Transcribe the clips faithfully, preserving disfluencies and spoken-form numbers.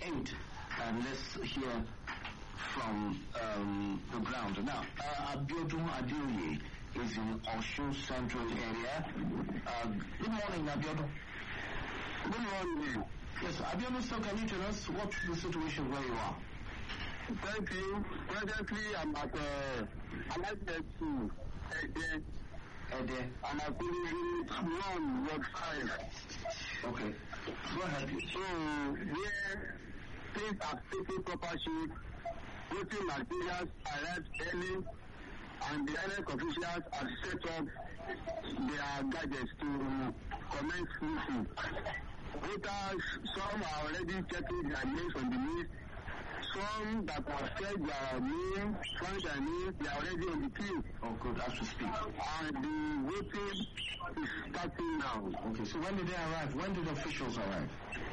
eight. And let's hear from um, the ground. Now, uh, Abiodun Adeoye is in Osun Central area. Uh, good morning, Abiodun. Good morning. Yes, Abiodun, so can you tell us what's the situation where you are? Thank you. Presently, I'm at uh, Allied two, Ede. Ede. I'm at one, Ward five. Okay. Go ahead. So, where things are taking proper shape, voting materials arrived early, and the I N E C officials have set up their gadgets to commence voting. Voters, some are already checking their names on the list. Some that have said their name, find their name, they are already on the queue. Oh, good, as we speak. And the voting is starting now. Okay, so when did they arrive? When did the officials arrive?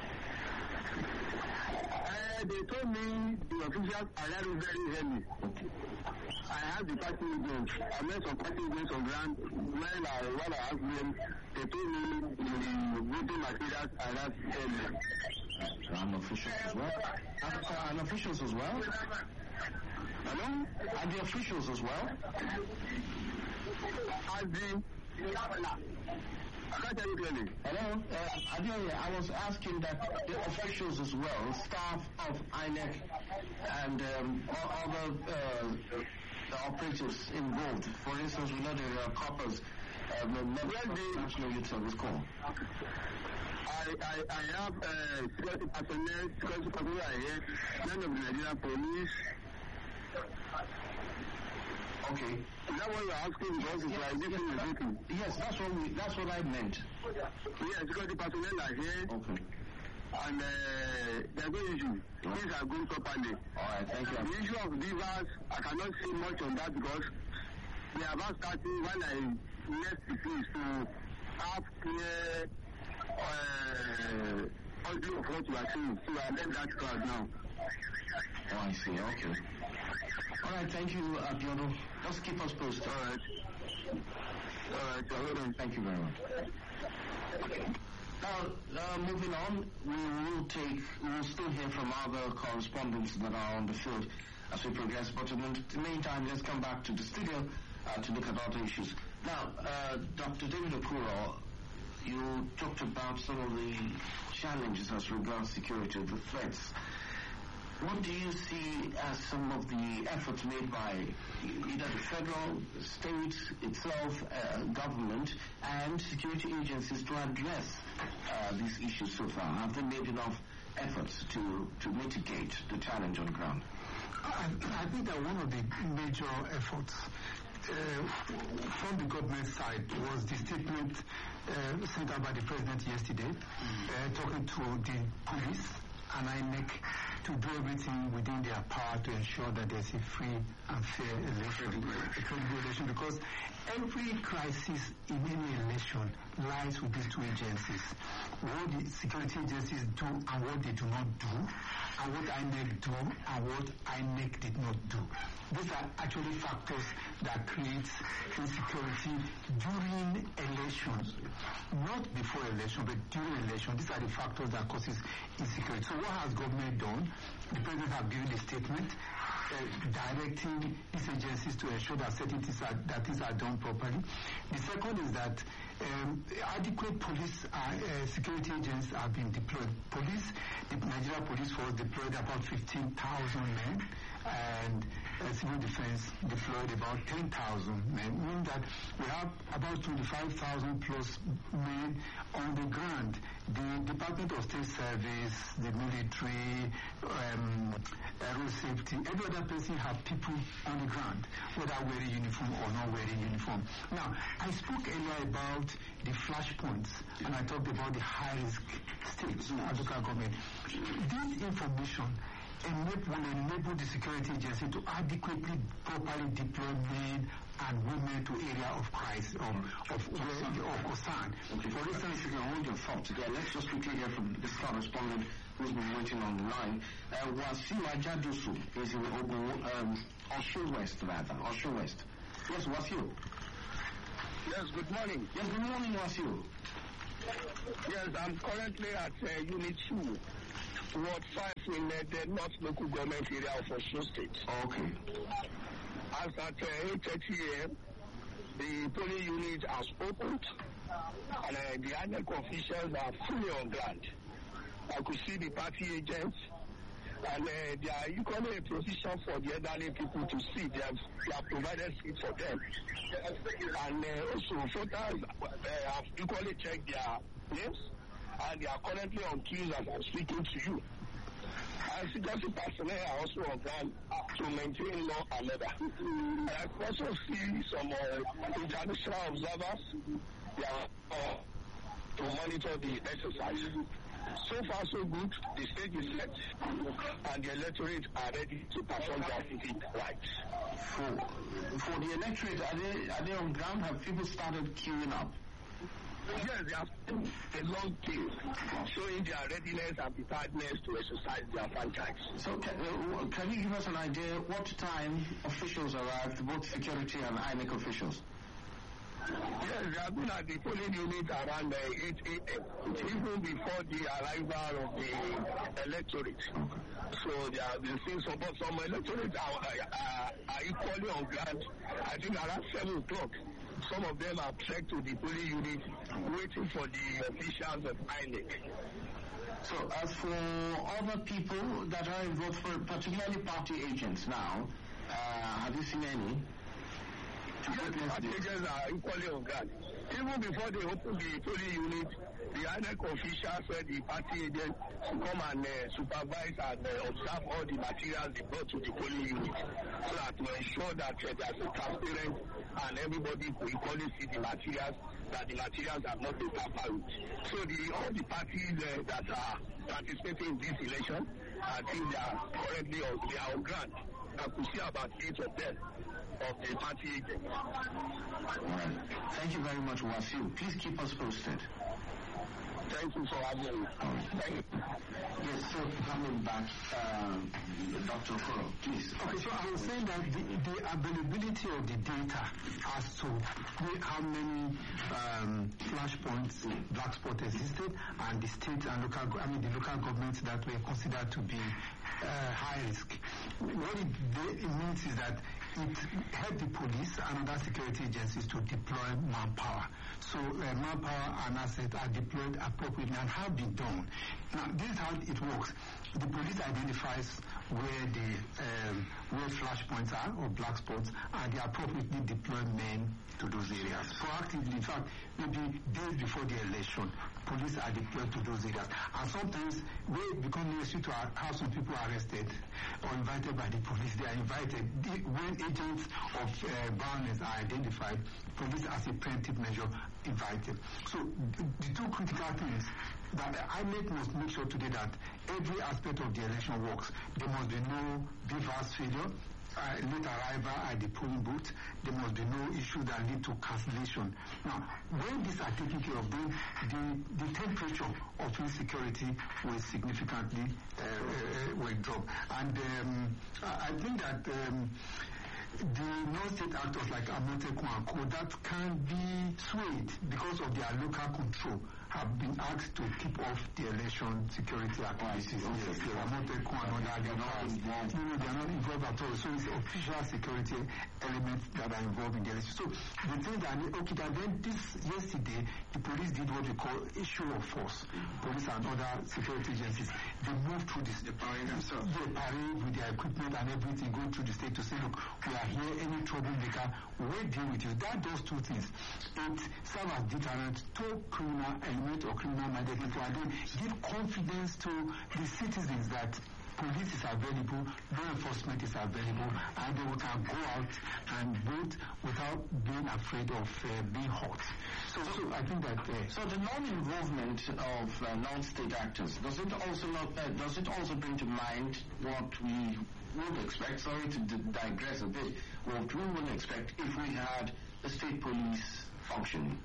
Uh, they told me the officials arrived very early. Okay. I have the party agents. I met some party agents on ground. When I, when I asked them, they told me the voting materials arrived early. And officials as well? And, uh, and officials as well? Hello? And the officials as well? As the... I can't tell you clearly. Hello? Uh, Adeoye, I was asking that the officials as well, staff of I N E C and um, all other uh, the operatives involved. For instance, we know there are coppers, uh, members of the National Youth Service Corps. I, I, I have uh, security personnel, security personnel are here, none of the Nigerian police. Okay. Is that what you're asking? Because it's yes, like this yes, thing is written. Yes, that's what we, that's what I meant. Yes, security personnel are here. Okay. And uh, there's no issue. Things are going properly. All right, thank you. The issue of divas, I cannot say much on that because they are about starting when I left the place to have clear uh, audio of what you are saying. So I left that crowd now. Oh, I see. Okay. All right, thank you, Abiodun. Just keep us posted. All right. All right, hold on. Thank you very much. Now, uh, moving on, we will take, we will still hear from other correspondents that are on the field as we progress. But in the meantime, let's come back to the studio uh, to look at other issues. Now, uh, Doctor David Okuro, you talked about some of the challenges as regards security, the threats. What do you see as some of the efforts made by either the federal, state itself, uh, government, and security agencies to address uh, these issues so far? Have they made enough efforts to, to mitigate the challenge on the ground? I, I think that one of the major efforts uh, from the government side was the statement uh, sent out by the president yesterday, mm-hmm. uh, talking to the police and I N E C to do everything within their power to ensure that there's a free and fair election, a credible election, because every crisis in any election lies with these two agencies. What the security agencies do and what they do not do, and what I N E C do and what I N E C did not do. These are actually factors that create insecurity during elections, not before election, but during election. These are the factors that causes insecurity. So what has government done? The president has given a statement uh, directing these agencies to ensure that certain things are, that things are done properly. The second is that um, adequate police uh, uh, security agents have been deployed. Police, the Nigeria Police Force deployed about fifteen thousand men, and uh, civil defense deployed about ten thousand men, meaning that we have about twenty-five thousand plus men on the ground. The Department of State Service, the military, um, road safety, every other person have people on the ground, whether wearing uniform or not wearing uniform. Now, I spoke earlier about the flashpoints, and I talked about the high-risk states and local government. This information enable, will enable the security agency to adequately, properly deploy men and women to area of crisis, of, of, of concern. Okay, for instance, you can hold your thought today. Let's just quickly hear from this correspondent who's been waiting on the line. Uh, Wasiu Ajadusu is in Ogun, um, Osun West, rather, Osun West. Yes, Wasiu. Yes, good morning. Yes, good morning, Wasiu. Yes, I'm currently at uh, Unit two. Ward five in the North Local Government area of Osun State. Okay. As at uh, eight thirty a.m., the polling unit has opened, and uh, the I N E C officials are fully on ground. I could see the party agents, and uh, they are equally a provision for the elderly people to see. They have, they have provided seats for them. And uh, also, voters uh, have equally checked their names, and they are currently on queues as I'm speaking to you. And security personnel are also on ground to maintain law and order. I can also see some uh, international observers they are, uh, to monitor the exercise. So far, so good. The stage is set, and the electorate are ready to perform their civic rights. For, for the electorate, are they, are they on ground? Have people started queuing up? Yes, they have a long queue, showing their readiness and preparedness to exercise their franchise. So can, uh, can you give us an idea what time officials arrived, both security and I N E C officials? Yes, they have been at the polling unit around uh, eight a.m., even before the arrival of the electorate. So they have been seeing some, but some electorate are, are, are equally on ground. I think around seven o'clock. Some of them are trekked to the polling unit, waiting for the officials of I N E C. So as for other people that are involved, for particularly party agents now, uh, have you seen any? Yes, party agents are equally on ground. Even before they open the polling unit, the I N E C officials said the party agents to come and uh, supervise and uh, observe all the materials they brought to the polling unit, so that to ensure that uh, there's a transparent and everybody will equally see the materials, that the materials have not been tampered with. So the, all the parties uh, that are participating in this election, I think they are currently on, they are on ground. I could see about eight of them of the party agents. All right. Thank you very much, Wasiu. Please keep us posted. Thank you for having me. Thank you. Yes, so coming back, uh, Doctor Okoro, please. Okay, so I was saying that the, the availability of the data as to how many um, flashpoints, black spot existed, and the state and local, I mean the local governments that were considered to be uh, high risk. What it, it means is that it helped the police and other security agencies to deploy manpower. So uh, manpower and assets are deployed appropriately and have been done. Now, this is how it works. The police identifies where the um, where flashpoints are or black spots, and they appropriately deploy men to those areas. Proactively, in fact, maybe days before the election, police are deployed to those areas. And sometimes, when it becomes necessary to have some people arrested or invited by the police, they are invited. The, when agents of uh, violence are identified, police as a preemptive measure invited. So the, the two critical things that I N E C must make sure today that every aspect of the election works. There must be no B V A S failure, uh, late arrival at the polling booth. There must be no issue that lead to cancellation. Now, when these are taken care of, then the, the temperature of insecurity will significantly uh, uh, will drop. And um, I think that um, the non-state actors like Amotekun and Co that can be swayed because of their local control have been asked to keep off the election security activities. Yes, Amotekun and other they are not involved. No, no, they are not involved at all. So it's official security elements that are involved in the election. So the thing that okay, that then this yesterday the police did what they call issue of force. Police and other security agencies they moved through this the parade themselves. They parade with their equipment and everything, going through the state to say, look, we are here, any troublemaker, we'll deal with you. That does two things. It serves as deterrent to criminal element or criminal minded people, and then give confidence to the citizens that police is available, law enforcement is available, and they can go out and vote without being afraid of uh, being hurt. So, so I think that. Uh, so the non-involvement of uh, non-state actors, does it also not? Uh, does it also bring to mind what we would expect? Sorry to d- digress a bit. What we would expect if we had the state police functioning.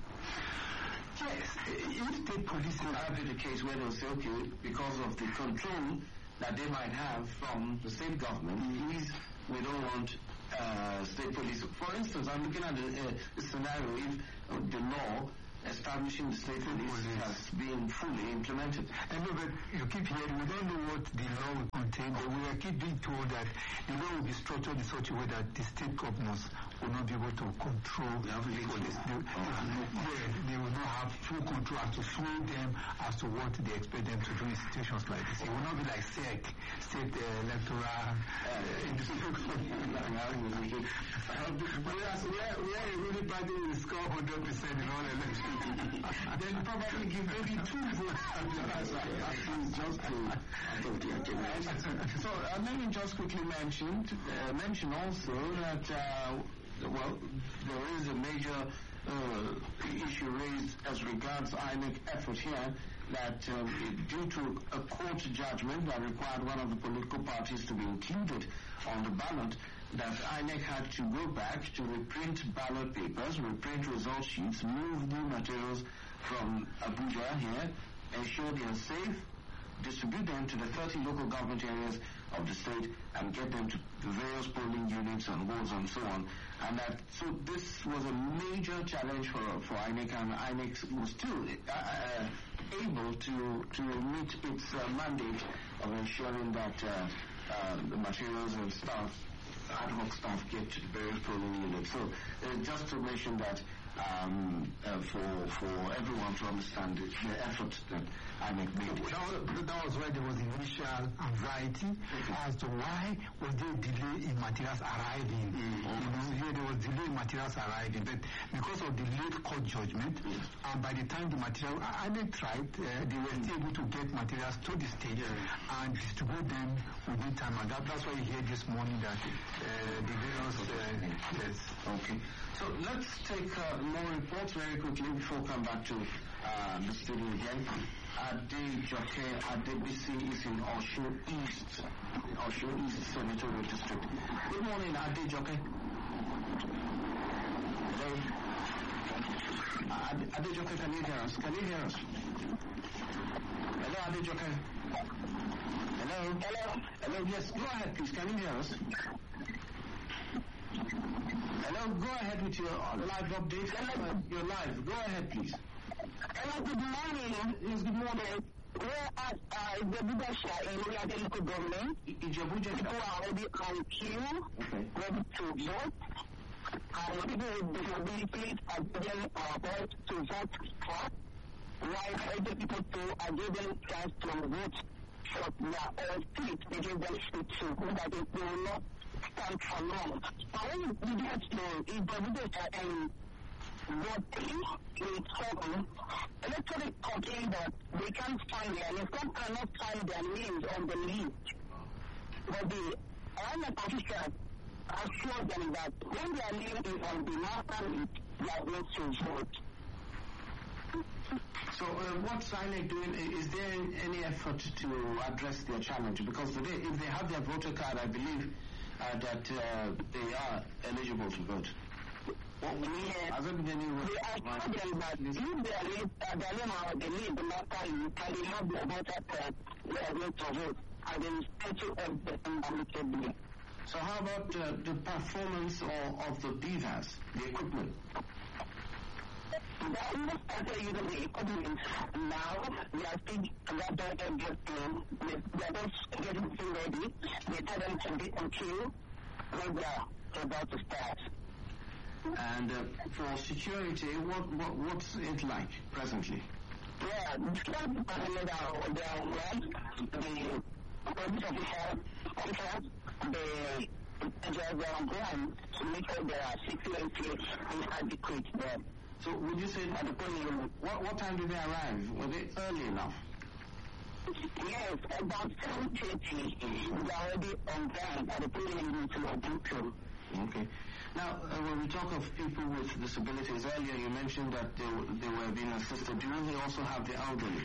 Yes, if state police would have been the case where they'll say, okay, because of the control that they might have from the state government, please, we don't want uh, state police. For instance, I'm looking at a, a scenario if uh, the law establishing the state police has been fully implemented. And no, but you keep hearing, we don't know what the law will contain, but we keep being told that the law will be structured in such a way that the state governors will not be able to control the police. They, oh. they, they will not have full control as to sway them as to what they expect them to do in situations like this. It will not be like S E C, state uh, electoral uh, institution. Whereas we are, we are a really party will score one hundred percent in all elections. Then probably give maybe two votes. Just to, so uh, let me just quickly mention, uh, mention also that uh, well, there is a major uh, issue raised as regards I N E C effort here that um, due to a court judgment that required one of the political parties to be included on the ballot, that I N E C had to go back to reprint ballot papers, reprint result sheets, move the materials from Abuja here, ensure they are safe, distribute them to the thirty local government areas of the state, and get them to the various polling units and wards and so on. And that, so this was a major challenge for for I N E C, and I N E C was still uh, uh, able to to meet its uh, mandate of ensuring that uh, uh, the materials and staff, ad hoc staff, get to the various polling units. So uh, just to mention that um, uh, for for everyone to understand the, the effort that I N E C made. That was, that was why there was initial anxiety okay. as to why was there delay in materials arriving. Mm-hmm. You know, here there was delay in materials arriving, but because of the late court judgment, yes. and by the time the material, I N E C tried, uh, they were still able to get materials to the state yeah. and distribute them within time. And that, that's why you hear this morning that uh, the various uh, yes. Okay. So let's take uh, more reports very quickly before we come back to uh, the studio again. Adejoke Adebisi is in Osho East, Osho East Senatorial District. Good morning, Adejoke. Hello. Uh, Adejoke, can you hear us? Can you hear us? Hello, Adejoke. Hello. Hello. Hello. Yes. Go ahead, please. Can you hear us? Hello, go ahead with your live update. Hello, you're live. Go ahead, please. Hello, good morning. Yes, good morning. We're at uh, Ijebuja in Oyade local government. Ijebuja. People are already on queue, okay. ready to vote. And people with disabilities are given our vote to vote for. While other people too are given chance to vote for their own seat. They give them seat too, so that they will not stand for long. I want to get to Ijebuja and voting in trouble, electronic complaint that they can't find their names. Some cannot find their names on the list. But the I N E C officials assure them that when their name is on the master list, they are going to vote. So uh, what's I N E C doing? Is there any effort to address their challenge? Because today, if they have their voter card, I believe uh, that uh, they are eligible to vote. Well, yes. Has there been any they assure them that if their name, uh, their name are the name, the master list, and they have their voter card, they are going to vote. And they will settle everything amicably. So how about uh, the performance of, of the beavers, the equipment? They are not started using the equipment now. They are still rather than getting, they are just getting things ready. They tell them to be on queue when they are about to start. And uh, for security, what, what what's it like presently? Yeah, the security personnel are they are one, the police officer, officers, the they are on ground to make sure there are security is adequate there. So would you say at the polling, what what time did they arrive? Were they early enough? Yes, about seven thirty. They are already on ground at the polling unit to Obuku. Okay. Now, uh, when we talk of people with disabilities, earlier you mentioned that they, they were being assisted. Do they also have the elderly?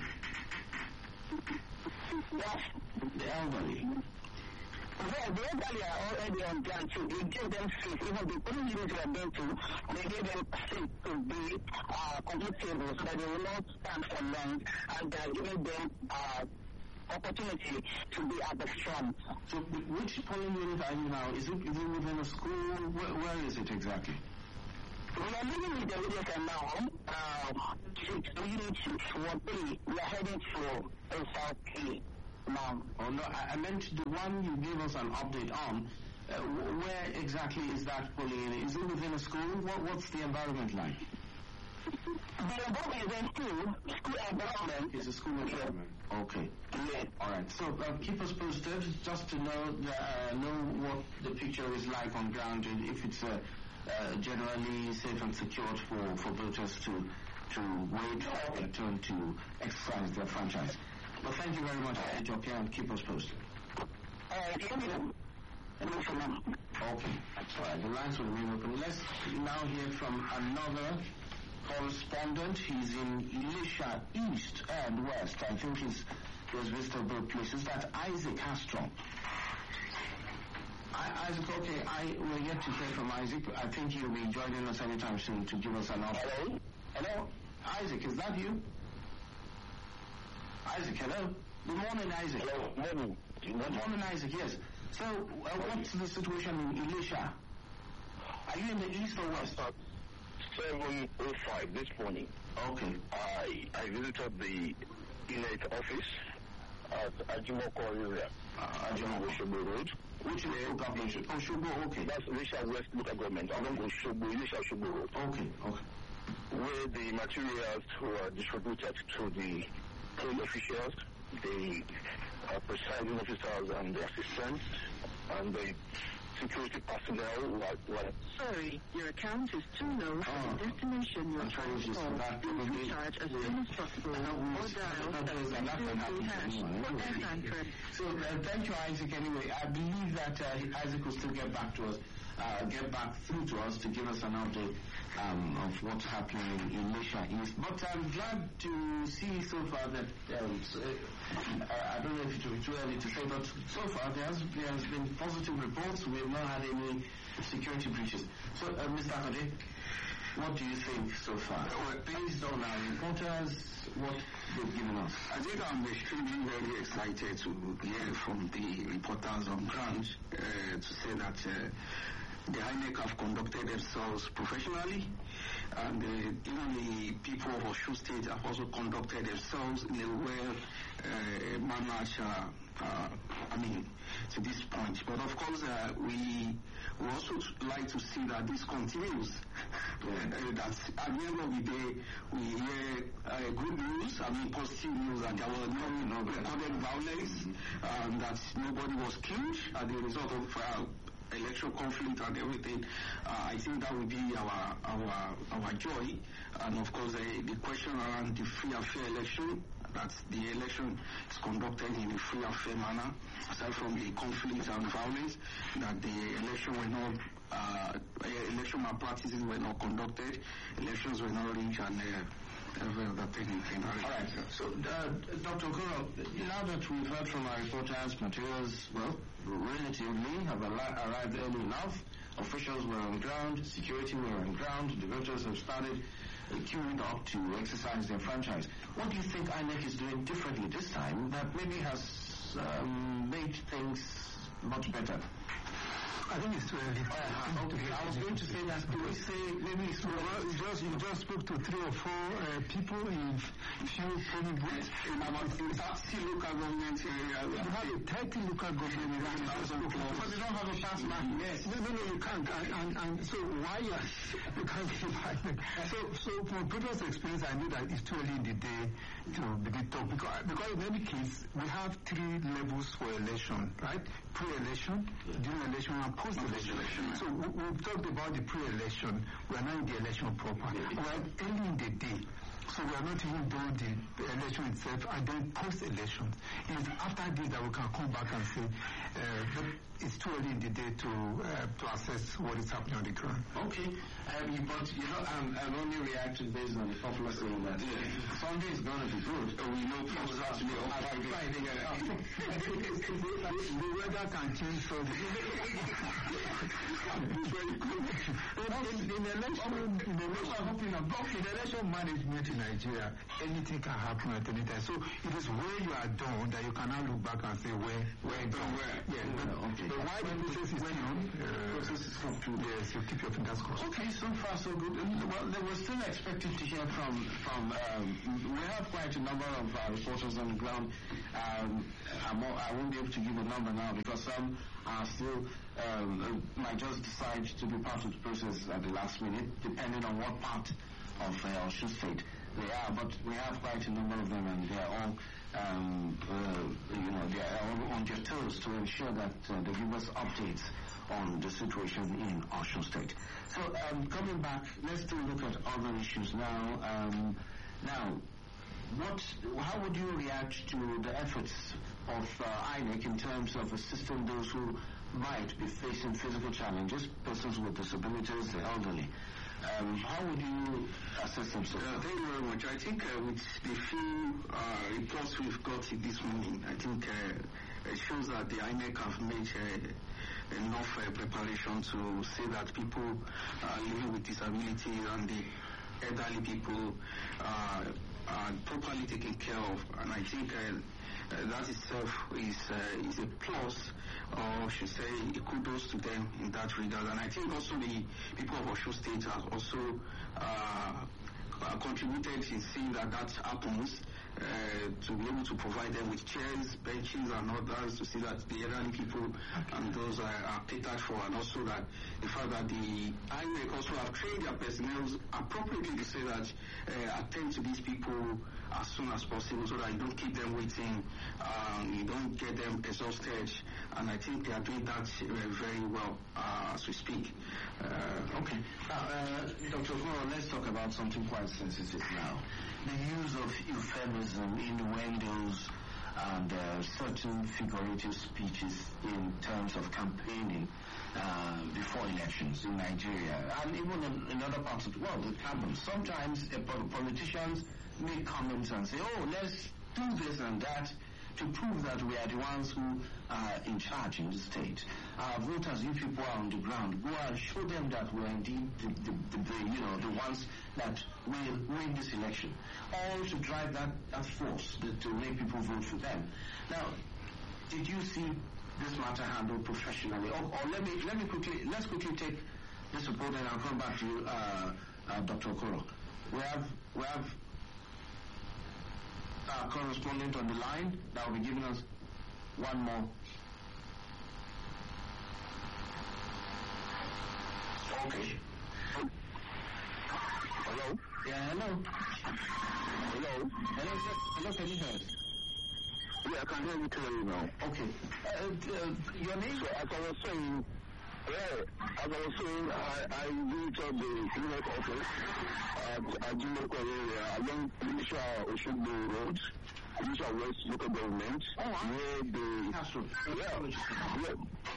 Yes. The elderly? Well, the elderly are already on ground too. They give them seats. Even the polling units we are going to, they give them seats to be uh, comfortable so that they will not stand for long, and they are giving them uh, opportunity to be at the front. So which polling unit are you now? Is it, is it within a school? Where, where is it exactly? We are living with the leaders now, uh, unit for three. We are heading to S R P now. Oh no, I, I meant the one you gave us an update on. Uh, where exactly is that polling? Is it within a school? What, what's the environment like? The environment is in school, school environment. It's a school environment. Okay. Yes. All right. So uh, keep us posted just to know uh, know what the picture is like on ground, and if it's uh, uh, generally safe and secured for, for voters to to wait for their turn to exercise their franchise. Well, thank you very much, Ethiopia, and keep us posted. Uh, thank you. Okay, that's all right. The lines will remain open. Let's now hear from another correspondent. He's in Elisha East and West. I think he's, he has visited both places. That's Isaac Hastrom. I, Isaac, okay, I will yet to hear from Isaac. I think he'll be joining us anytime soon to give us an update. Hello? Hello? Isaac, is that you? Isaac, hello? Good morning, Isaac. Hello, morning. Good morning, Isaac, yes. So, uh, what's the situation in Elisha? Are you in the east or west? seven oh five this morning. Okay. I I visited the Inlet office at Ajimoko area. Uh, Ajimoko Oshobo Road. Which is local government? Oshobo, okay. That's Elisha West local government. Along Oshobo, Elisha Oshobo Road. Okay, okay. Where the materials were distributed to the poll officials, the uh, presiding officers and the assistants, and the security personnel were, were Sorry, your account is too low for Oh. the destination you're I'm trying to sorry, call. that Please probably- recharge as soon as possible or dial that is- that can happen to hash anyone, for anyway. Sanford. So, uh, thank you, Isaac, anyway. I believe that uh, Isaac will still get back to us, uh, get back through to us to give us an update um, of what's happening in Elisha East. But I'm glad to see so far that, um, so, uh, I don't know if it will be too early to say, but so far there has, there has been positive reports. We have not had any security breaches. So, uh, Mister Akode, what do you think so far? Well, based on our reporters, what they've given us? I think I'm extremely very excited to hear from the reporters on ground uh, to say that uh, the I N E C have conducted themselves professionally, and uh, even the people of Osun State have also conducted themselves in a well uh, mannered, uh, uh, I mean, to this point. But of course, uh, we we also like to see that this continues. Uh, that at the end of the day, we hear uh, good news, I mean positive news, that there was no, no recorded violence, um, that nobody was killed as a result of uh, election conflict and everything. Uh, I think that will be our our our joy. And of course, uh, the question around the free and fair election, that the election is conducted in a free and fair manner, aside from the conflict and violence, that the election were not, uh, election malpractices were not conducted, elections were not rigged, and uh, every other thing in that. All right. So, uh, Doctor Okoro, now that we've heard from our reporters, materials, well, relatively have arri- arrived early enough. Officials were on ground, security were on ground, the voters have started uh, queuing up to exercise their franchise. What do you think I N E C is doing differently this time that maybe has um, made things much better? I think it's too early. Uh, okay, I was going to say that. Do we say maybe it's Well, you just you just spoke to three or four uh, people in few polling booths. About thirty local government areas. You have a thirty local government areas. But they don't have a pass mark. Yes. No, no, no, you can't. And, and, and so why you, you can't divide them? So, so from previous experience, I knew that it's too early in the day to begin talk because because in any case we have three levels for election, right? Pre-election, during election, and post-election. So we, we've talked about the pre-election. We are now in the election proper. We are early in the day. So we are not even doing the election itself and then post-election. It's after this that we can come back and say, uh, but it's too early in the day to uh, to assess what is happening on the ground. Okay, um, but you know, I'm, I'm only reacting based on the popular saying that yeah. Sunday is going to be good. Uh, we know people have to be on Friday. Friday. The weather can change so in, in election, in election, in election management, in Nigeria, anything can happen at any time. So it is where you are done that you can now look back and say where where done. Where? Yeah, but, Okay. but why the process is still on? Uh, process is complete. yes, you keep your fingers crossed. Okay, so far so good. Well, they were still expecting to hear from from. Um, we have quite a number of uh, reporters on the ground. Um, I'm, I won't be able to give a number now because some are still um, might just decide to be part of the process at the last minute, depending on what part of uh, Osun State they are. But we have quite a number of them, and they are all. Um, uh, you know, they are all on their toes to ensure that uh, they give us updates on the situation in Osun State. So, um, coming back, let's still look at other issues now. Um, now, what? How would you react to the efforts of uh, I N E C in terms of assisting those who might be facing physical challenges, persons with disabilities, the elderly? Um, how would you assess them? So? Uh, thank you very much. I think uh, with the few uh, reports we've got this morning, I think uh, it shows that the I N E C have made uh, enough uh, preparation to say that people uh, living with disabilities and the elderly people uh, are properly taken care of. And I think uh, uh, that itself is uh, is a plus, or I should say kudos to them in that regard. And I think also the people of Osun State have also uh, uh, contributed in seeing that that happens, uh, to be able to provide them with chairs, benches and others to see that the elderly people and those are, are catered for, and also that the fact that the I N E C also have trained their personnel appropriately to say that uh, attend to these people as soon as possible so that you don't keep them waiting, um, you don't get them exhausted, and I think they are doing that uh, very well uh, as we speak. Uh, okay. Now, uh, Doctor Okoro, let's talk about something quite sensitive now. The use of euphemism, innuendos, and uh, certain figurative speeches in terms of campaigning uh, before elections in Nigeria, and even in, in other parts of the world, it happens. Sometimes uh, politicians make comments and say, oh, let's do this and that to prove that we are the ones who are in charge in the state. Our voters, you people are on the ground, go and show them that we are indeed the, the, the, the, you know, the ones that will win this election. All to drive that, that force that, to make people vote for them. Now, did you see this matter handled professionally? Or, or let me let me quickly let's quickly take this report and I'll come back to you, uh, uh, Doctor Okoro. We have we have our correspondent on the line that will be giving us one more. Okay. Hello? Yeah, hello. Hello? Hello, sir. Hello, can you hear us? Yeah, I can hear you clearly now. Okay. Uh, uh, your name? So as I was saying, yeah, as I was saying, I, I visited the clinic office at Ajimoko area along Elisha Oshogbo Road, Elisha West Local Government, Oh, wow. where the... Castro. Yeah, yeah.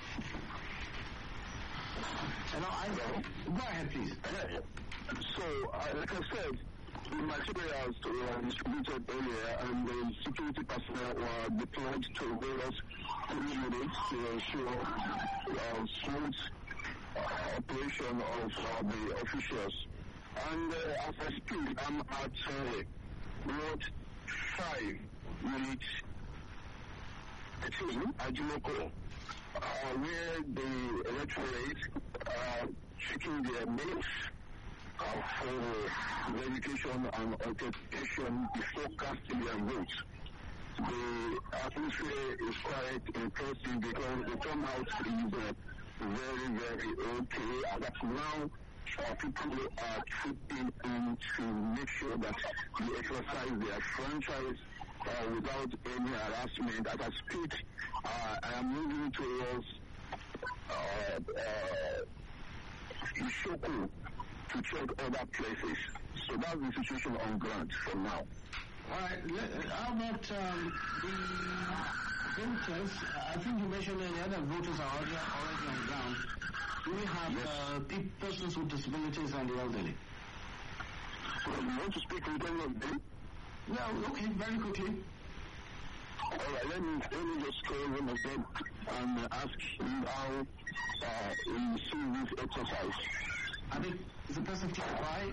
Hello, I Hello? Go ahead, please. Yeah. So, uh, like I said, the materials were distributed earlier and the security personnel were deployed to various police units to ensure uh, smooth uh, operation of uh, the officials. And uh, as I speak, I'm at uh, Ward five, Unit thirteen, Ajimoko, uh, where the electorate are checking their names Uh, for verification and authentication before casting their votes. The atmosphere is quite impressive because the turnout is uh, very, very okay. As of now, uh, people are chipping in to make sure that they exercise their franchise uh, without any harassment. As I speak, uh, I am moving towards uh, uh, Ishoku to check other places. So that's the situation on ground for now. All right. Let, how about um, the voters? I think you mentioned earlier that voters are already, already on ground. Do we have Yes. uh, pe- persons with disabilities and the elderly? Well, you want to speak with any of them? Yeah, okay, very quickly. All right, let me, let me just call one of them and uh, ask him how uh, he sees this exercise. I think is the person close by?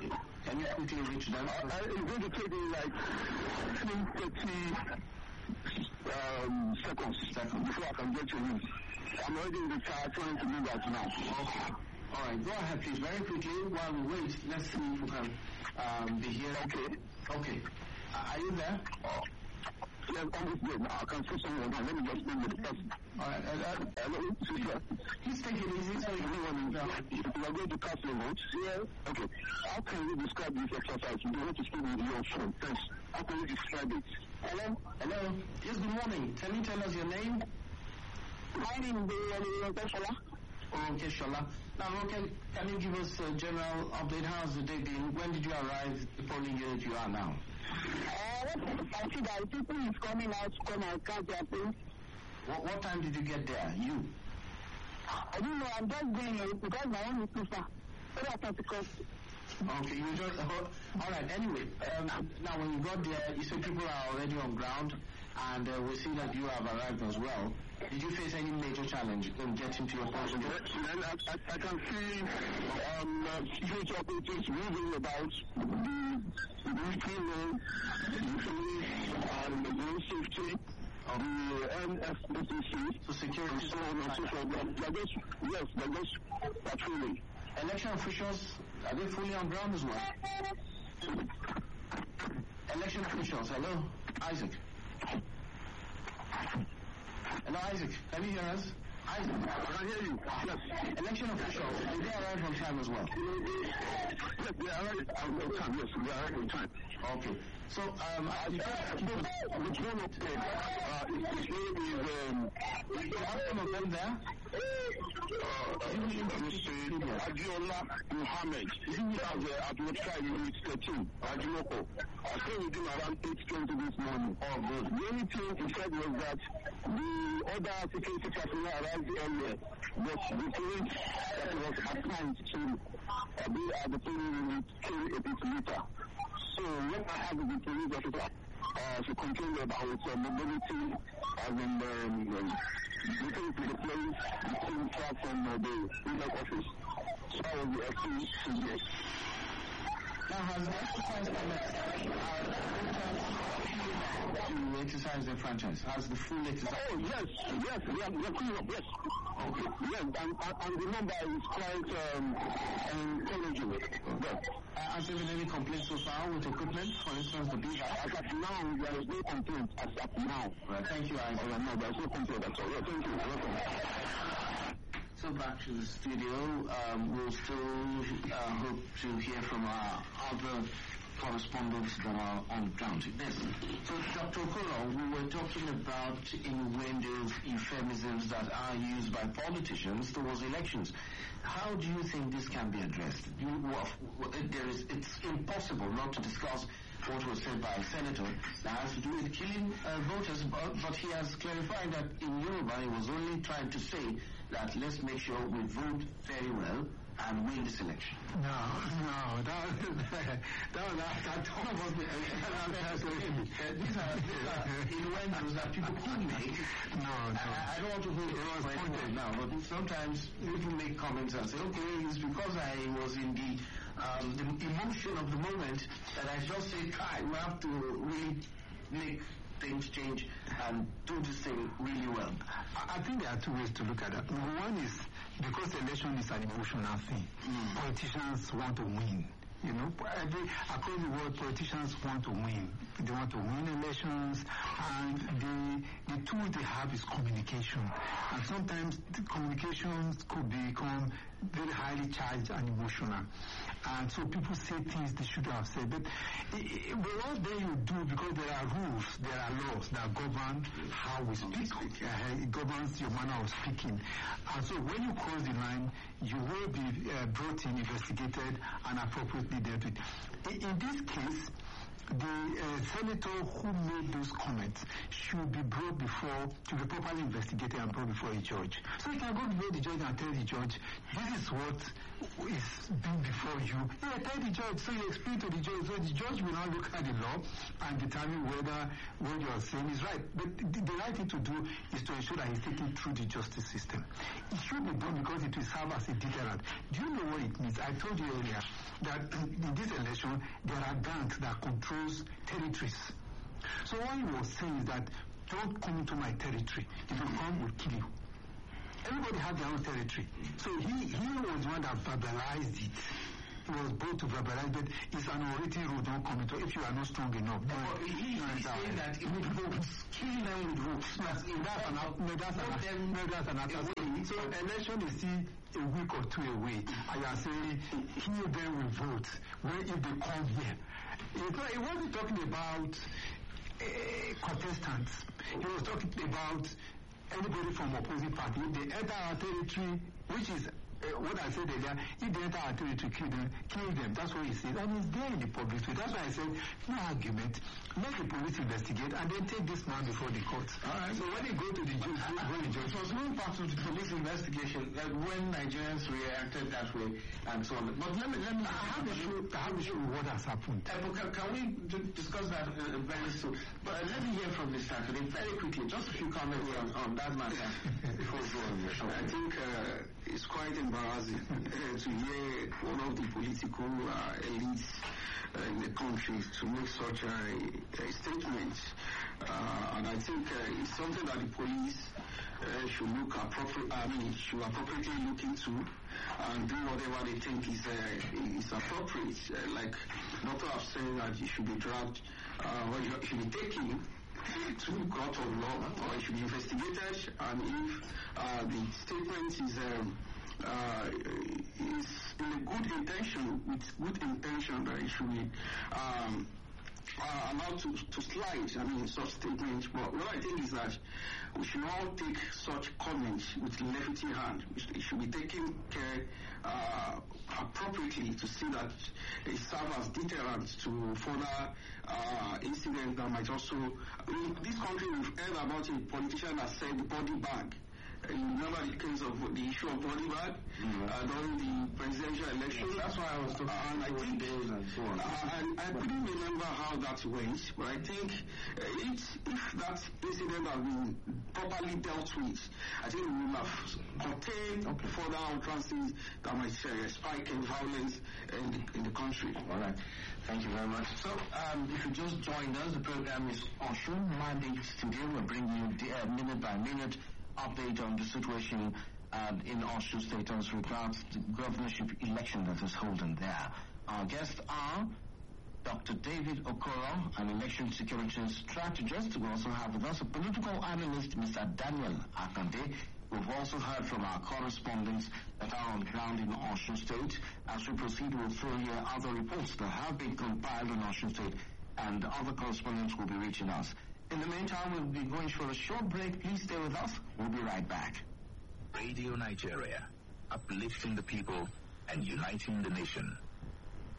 Can you quickly reach them? Uh, it's going to take me like thirty um, seconds, seconds before I can get to you. I'm already in the car trying to do that now. Okay. All right, go ahead, please, very quickly. While we wait, let's see if we can um, be here. Okay. Okay. Uh, are you there? Uh, yes, I'm with you. I can see someone now. Let me just name the person. All right. Uh, uh, Hello, sister. please take it easy so you Everyone, you are going to cast your vote? Yes. Okay. How can you describe this exercise? You want to speak with your phone. Thanks. How can you describe it? Hello? Hello? Yes, good morning. Can you tell us your name? My name is Keshola. Okay, Shola. Now, okay, can you give us a general update? How's the day been? When did you arrive the polling unit you are now? Uh, I see that people is coming out to come and count their things. What, what time did you get there? You? I don't know, I'm just going here because my own is too far. So I thought because Okay, you just, uh, all right, anyway, um, now when you got there, you said people are already on ground, and uh, we see that you have arrived as well. Did you face any major challenge in getting to your polling unit? Then I, I, I can see um, uh, security operatives moving about the military men, the police, and the road safety, the N F C C, So security, and so on and so forth. They're just, yes, they're just patrolling. election officials, are they fully on ground as well? Election officials, hello? Isaac. Hello, Isaac. Can you hear us? Isaac. I can hear you. Yes. Election officials, did they arrive on time as well? Yes, they are right on time. Yes, they are right on time. Okay. So, um, I The phone up there, uh, his name is, um, have some of them there. uh, Adiola Muhammad. He was uh, at Website Unit thirteen, Ajimoko. I stayed with him around eight twenty this morning. Oh, good. The only thing he said was that the other security personnel arrived earlier, but the police that was assigned to uh, be at the polling unit came a bit later. So when I had the police officer uh, to complain about uh, mobility, as in um, um, looking to the place between far from uh, the legal office. So I was the F C C. Now, has the exercise permit to exercise their franchise? Has the full exercise? Oh, yes, yes, we are, we are clear, yes. Okay, yes, and, and, and the number is quite um, encouraging. Yes. Uh, has there been any complaints so far with equipment? For instance, the beaver? As of now, there is no complaint as of now. Right, thank you, Isaac. Oh, no, there is no complaint at all. Yeah, thank you. Welcome. So back to the studio, um, we'll still uh, hope to hear from our other correspondents that are on ground. Yes. So, Doctor Okoro, we were talking about innuendos, euphemisms that are used by politicians towards elections. How do you think this can be addressed? You, well, there is, it's impossible not to discuss what was said by a senator that has to do with killing uh, voters, but, but he has clarified that in Yoruba he was only trying to say that let's make sure we vote very well and win this election. No, no, that that that was that that was the These are these are innuendos that people could make. no, no. I, I don't want to hold it was pointed now, but sometimes people make comments and say, okay, it's because I was in the um, the emotion of the moment that I just say, Kai, we have to really make things change and do this thing really well. I, I think there are two ways to look at that. One is because election is an emotional thing. Mm. Politicians want to win. You know, every, across the world, politicians want to win. They want to win elections, and the the tool they have is communication. And sometimes the communications could become very highly charged and emotional. And so people say things they shouldn't have said. But it, it, what then you do, because there are rules, there are laws that govern how we speak. Uh, it governs your manner of speaking. And so when you cross the line, you will be uh, brought in, investigated, and appropriately dealt with. In, in this case, the uh, senator who made those comments should be brought before, to be properly investigated and brought before a judge. So you can go before the judge and tell the judge, this is what is being before you, yeah, tell the judge. So you explain to the judge. So the judge will now look at the law and determine whether what you are saying is right. But the, the right thing to do is to ensure that he's taken through the justice system. It should be done because it will serve as a deterrent. Do you know what it means? I told you earlier that in this election, there are gangs that controls territories. So what he was saying is that don't come into my territory. If you come, we'll kill you. Everybody had their own territory. So he, he was the one that verbalized it. He was both to verbalize, but it's an already rule, don't come into. If you are not strong enough. No, no, he, he's saying that it would ropes, killing them with ropes. That's, that's, an, no, that's, an, no, that's an attack. So election is still a week or two away. And you are saying, here then we vote. Where if they come here. He wasn't talking about uh, contestants. He was talking about anybody from opposing party. If they enter our territory, which is uh, what I said earlier, if they enter our territory, kill them, kill them. That's what he said. And it's there in the public space. That's why I said, no argument. Let the police investigate and then take this man before the court. All right. So when they go to the judge, go to the judge. It was not part of the police investigation, like when Nigerians reacted that way and so on. But let me, let me, I have to show, I have to show what has happened. Uh, can, can we d- discuss that uh, very soon? But uh, let me hear from Mister Saturday very quickly, just a few comments on, on that matter before we go on the show. I think uh, it's quite embarrassing uh, to hear one of the political uh, elites uh, in the country to make such a, a statement. Uh, and I think uh, it's something that the police uh, should look appropriate. I mean, should appropriately look into and do whatever they think is uh, is appropriate. Uh, like Doctor have said that it should be dragged, uh, or it should be taken to court of law, or it should be investigated. And if uh, the statement is um, uh, is in a good intention, with good intention, that it should be um, uh, allowed to, to slide, I mean, such statements. But what I think is that we should all take such comments with levity hand. It should be taken care uh, appropriately to see that it serves as deterrent to further uh, incidents that might also. In this country, we've heard about a politician that said the body bag. You remember the case of the issue of body bag mm-hmm. uh, during the presidential election? Yes, that's why I was talking uh, and I think, days and so on. Uh, and I couldn't remember how that went, but I think uh, it, if that incident had been properly dealt with, I think we would have contained okay. further utterances that might uh, spike in violence in the, in the country. All right. Thank you very much. So, um, if you just joined us, the program is Osun Mandate Today. We're bringing you the, uh, minute by minute update on the situation um, in Osun State as regards the governorship election that is holding there. Our guests are Doctor David Okoro, an election security strategist. We also have with us a political analyst, Mister Daniel Akande. We've also heard from our correspondents that are on ground in Osun State. As we proceed, we'll throw here other reports that have been compiled in Osun State, and other correspondents will be reaching us. In the meantime, we'll be going for a short break. Please stay with us. We'll be right back. Radio Nigeria, uplifting the people and uniting the nation.